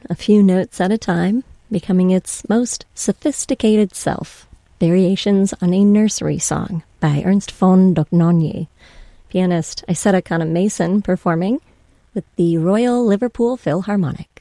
a few notes at a time, becoming its most sophisticated self. Variations on a Nursery Song by Ernst von Dohnanyi. Pianist Isetta Kana Mason performing with the Royal Liverpool Philharmonic.